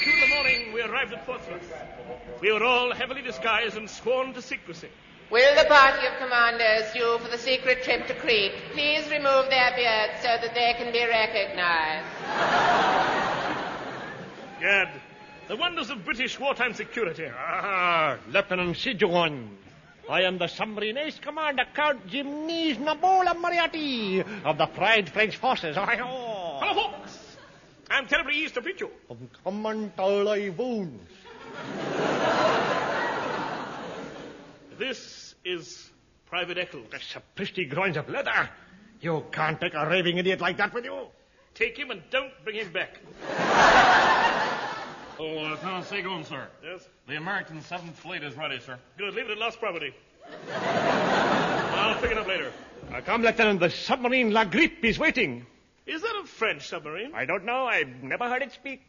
2 in the morning, we arrived at Portsmouth. We were all heavily disguised and sworn to secrecy. Will the party of commanders due for the secret trip to Crete please remove their beards so that they can be recognized? Gad, the wonders of British wartime security. Lieutenant Sijuan. I am the submarine ace commander, Count Gymnase Nabola Moriarty of the Fried French Forces. Hello, folks! I'm terribly eased to meet you. This is Private Eccles. That's a pretty groins of leather. You can't take a raving idiot like that with you. Take him and don't bring him back. Lieutenant Seagoon, sir. Yes? The American 7th Fleet is ready, sir. Good, leave it at lost property. I'll pick it up later. Come, Lieutenant, the submarine La Grippe is waiting. Is that a French submarine? I don't know. I've never heard it speak.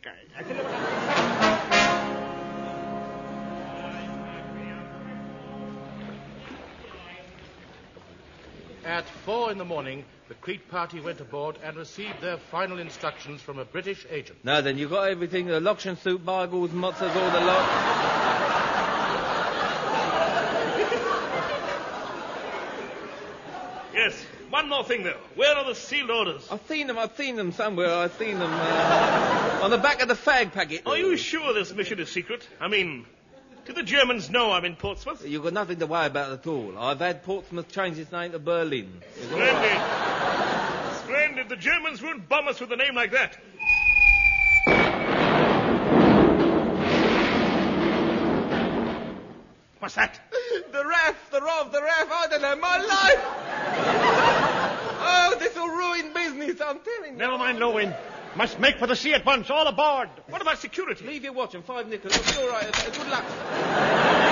At 4 in the morning, the Crete party went aboard and received their final instructions from a British agent. Now then, you got everything, the loction suit, bargles, motzers, all the lot. Yes. One more thing, though. Where are the sealed orders? I've seen them somewhere. I've seen them on the back of the fag packet. Are you sure this mission is secret? I mean, do the Germans know I'm in Portsmouth? You've got nothing to worry about at all. I've had Portsmouth change its name to Berlin. Splendid. Splendid. The Germans won't bomb us with a name like that. What's that? The RAF. I don't know, my life. Oh, this will ruin business, I'm telling you. Never mind, Lowen. Must make for the sea at once. All aboard. What about security? Leave your watch and 5 nickels. It'll be all right. Good luck.